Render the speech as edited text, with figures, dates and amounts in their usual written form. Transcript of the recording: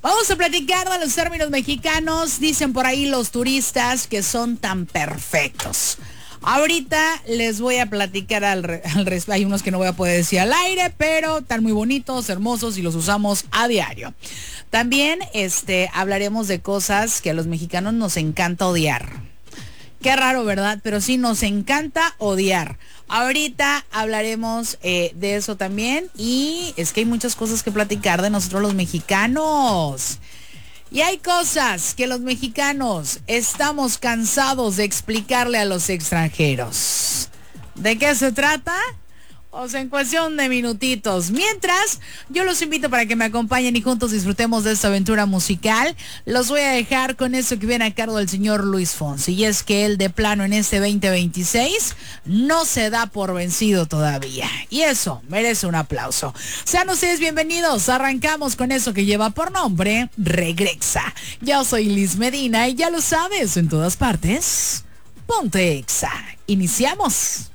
Vamos a platicar de los términos mexicanos. Dicen por ahí los turistas que son tan perfectos. Ahorita les voy a platicar al respecto. Hay unos que no voy a poder decir al aire, pero están muy bonitos, hermosos y los usamos a diario. También hablaremos de cosas que a los mexicanos nos encanta odiar. Qué raro, ¿verdad? Pero sí, nos encanta odiar. Ahorita hablaremos de eso también. Y es que hay muchas cosas que platicar de nosotros los mexicanos. Y hay cosas que los mexicanos estamos cansados de explicarle a los extranjeros. ¿De qué se trata? O sea, en cuestión de minutitos. Mientras, yo los invito para que me acompañen y juntos disfrutemos de esta aventura musical. Los voy a dejar con eso que viene a cargo del señor Luis Fonsi. Y es que él de plano en este 2026 no se da por vencido todavía. Y eso merece un aplauso. Sean ustedes bienvenidos. Arrancamos con eso que lleva por nombre Regresa. Yo soy Liz Medina y ya lo sabes, en todas partes, ponte Exa. Iniciamos.